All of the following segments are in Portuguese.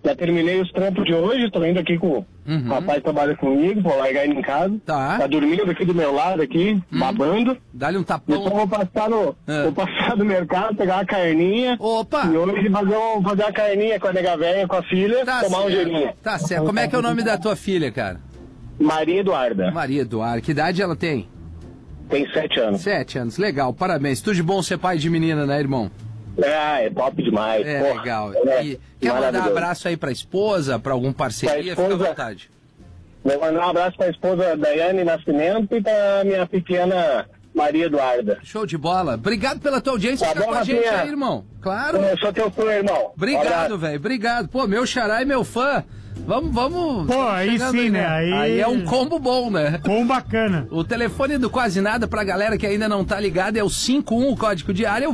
Já terminei os trampos de hoje, tô indo aqui com o rapaz que trabalha comigo, vou largar ele em casa. Tá. Tá dormindo aqui do meu lado, aqui, babando. Dá-lhe um tapão. Então vou passar no mercado, pegar uma carninha. Opa! E hoje fazer uma carninha com a nega velha, com a filha, Tá tomar um gelinho. Tá certo. Como é que é o nome da tua filha, cara? Maria Eduarda. Maria Eduarda. Que idade ela tem? Tem 7 anos. 7 anos. Legal, parabéns. Tudo de bom ser pai de menina, né, irmão? É top demais. É, porra. legal. E quer mandar um abraço aí pra esposa, pra algum parceria? Pra esposa, fica à vontade. Vou mandar um abraço pra esposa Daiane Nascimento e pra minha pequena Maria Eduarda. Show de bola. Obrigado pela tua audiência. Tá Fica bom, com a gente Rafinha? aí, irmão. Claro. Eu sou teu fã, irmão. Obrigado, velho. Obrigado. Pô, meu xará e meu fã. Vamos. Pô, aí chegando sim, né? Aí é um combo bom, né? Combo bacana. O telefone do Quase Nada pra galera que ainda não tá ligada é o 51, o código de área é o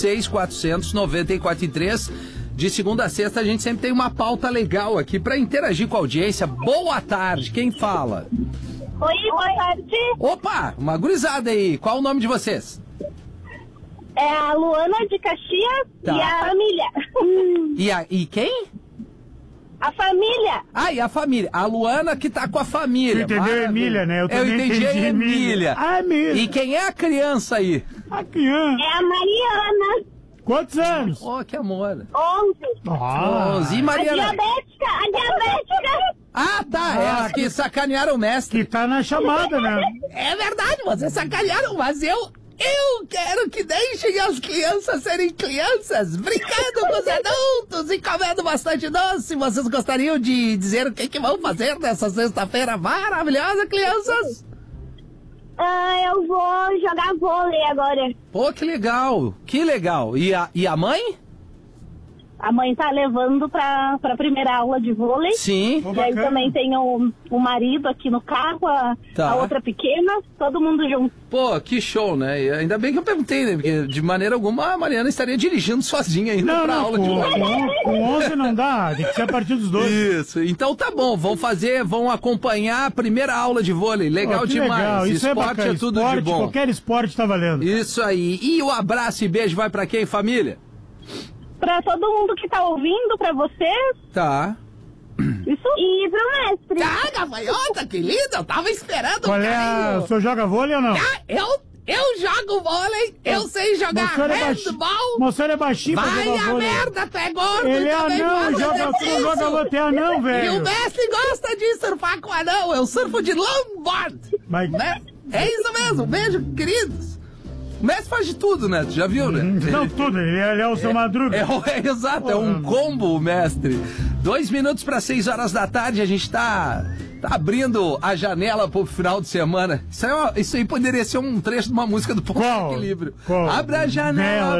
26494 De segunda a sexta a gente sempre tem uma pauta legal aqui pra interagir com a audiência. Boa tarde, quem fala? Oi, boa tarde. Opa, uma gurizada aí. Qual o nome de vocês? É a Luana de Caxias Tá. e a família. E quem? A família. Ah, e a família. A Luana que tá com a família. Tu entendeu Emília, né? Eu também entendi a entendi Emília. Ah, Emília. E quem é a criança aí? A criança. É a Mariana. Quantos anos? Oh, que amor. 11. Ah, 11. E A Mariana? diabética. Ah, tá. É as que sacanearam o mestre. que tá na chamada, né? É verdade, vocês sacanearam, mas eu quero que deixem as crianças serem crianças, brincando com os adultos e comendo bastante doce. Vocês gostariam de dizer o que vão fazer nessa sexta-feira maravilhosa, crianças? Eu vou jogar vôlei agora. Pô, que legal, que legal. E a mãe? A mãe tá levando pra primeira aula de vôlei. Sim. E aí também tem o marido aqui no carro, a outra pequena, todo mundo junto. Pô, que show, né? E ainda bem que eu perguntei, né? Porque de maneira alguma a Mariana estaria dirigindo sozinha ainda pra aula de vôlei. Com 11 não dá, tem que ser a partir dos 12. Isso, então tá bom, vão acompanhar a primeira aula de vôlei, legal Que demais. legal. Isso esporte é bacana. tudo Esporte, de bom. Qualquer esporte tá valendo. Isso aí. E o abraço e beijo vai pra quem, família? Pra todo mundo que tá ouvindo, pra vocês. Tá. Isso. E pro mestre. Ah, gafanhota, que linda, eu tava esperando. Qual é? O senhor joga vôlei ou não? Eu jogo vôlei, eu sei jogar handball. O senhor é baixinho pra Vai jogar a vôlei. merda, tu é gordo. Ele é também anão, gosta joga, de tu não joga vôlei, tu é anão, E velho. o mestre gosta de surfar com anão, eu surfo de longboard. Mas- Né? É isso mesmo, beijo, queridos. O mestre faz de tudo, né? Tu já viu, né? Não, tudo, ele é o seu Madruga. Exato, é um combo, mestre. 2 minutos para 6 horas da tarde, a gente tá abrindo a janela pro final de semana. Isso aí poderia ser um trecho de uma música do Ponto de Equilíbrio. Abre a janela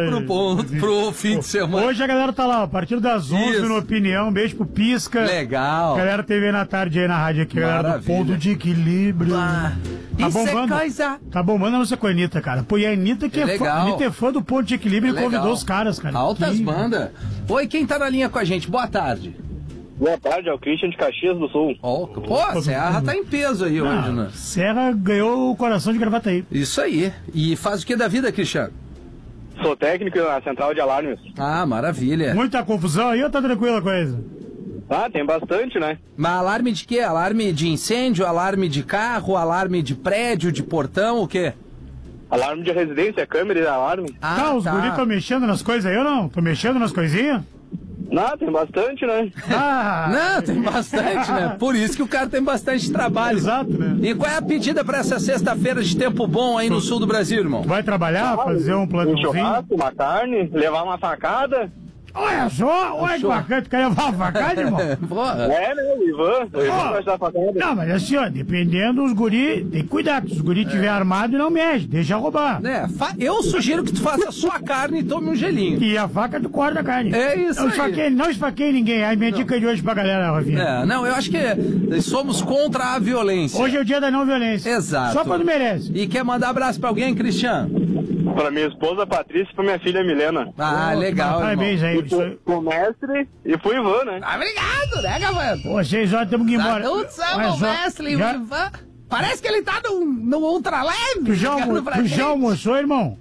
pro fim de semana. Hoje a galera tá lá, a partir das 11 Isso. no Opinião, beijo pro Pisca. Legal. Galera TV na tarde aí na rádio aqui, galera do Maravilha. Ponto de Equilíbrio. Ah, Tá isso bombando. é coisa. Tá bombando a nossa com a Anitta, cara. Pô, e a Anitta que É é fã, legal. a Anitta é fã do Ponto de Equilíbrio e Legal. convidou os caras, cara. Altas Que- bandas. Oi, quem tá na linha com a gente? Boa tarde. Boa tarde, é o Christian de Caxias do Sul. Pô, a Serra tá em peso aí hoje, né? Serra ganhou o coração de Gravataí. Isso aí. E faz o que da vida, Cristiano? Sou técnico na central de alarmes. Ah, maravilha. Muita confusão aí ou tá tranquila a coisa? Ah, tem bastante, né? Mas alarme de quê? Alarme de incêndio, alarme de carro, alarme de prédio, de portão, o quê? Alarme de residência, câmera e alarme. Tá, os guris tão mexendo nas coisas aí ou não? Tô mexendo nas coisinhas? Não, tem bastante, né? Ah, Não, tem bastante, né? Por isso que o cara tem bastante trabalho. Exato, né? E qual é a pedida pra essa sexta-feira de tempo bom aí no sul do Brasil, irmão? Vai trabalhar, fazer um Um plantãozinho? churrasco, uma carne, levar uma facada. Olha só, olha que bacana, tu quer levar uma facada, irmão? Porra. É, né? O Ivan gosta da facada. Não, mas assim, ó, dependendo dos guri, tem que cuidar, que se os guri tiver armado, não mexe, deixa roubar. Né, eu sugiro que tu faça só a carne e tome um gelinho. E a faca tu corta a carne. É isso aí. Não esfaqueie ninguém, aí minha dica de hoje pra galera, Rafinha. É, não, eu acho que somos contra a violência. Hoje é o dia da não violência. Exato. Só quando merece. E quer mandar abraço pra alguém, Cristiano? Pra minha esposa Patrícia e pra minha filha Milena. Ah, legal, Parabéns irmão. aí. Isso... Pro mestre e pro Ivan, né? Ah, obrigado, né, Gavanto? Pô, 6 horas temos que ir embora. Tudo samba, Olha o só, mestre, já- o Ivan. Parece que ele tá no ultra leve. Tu já, ligando pra tu já gente. almoçou, irmão?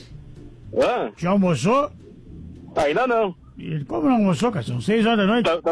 Hã? Já almoçou? Ainda não. Ele, como não almoçou, cara? São 6 horas da noite. Tá